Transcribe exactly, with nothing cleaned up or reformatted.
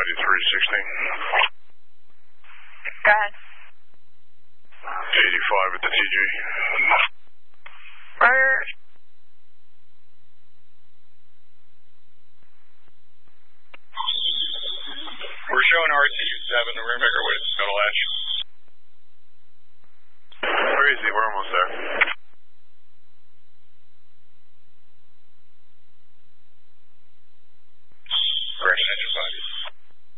ninety-three sixteen. Go ahead. eighty-five at the T G. Roger. We're showing R C U seven, we're going to make our way to the middle edge. Where is he? We're almost there.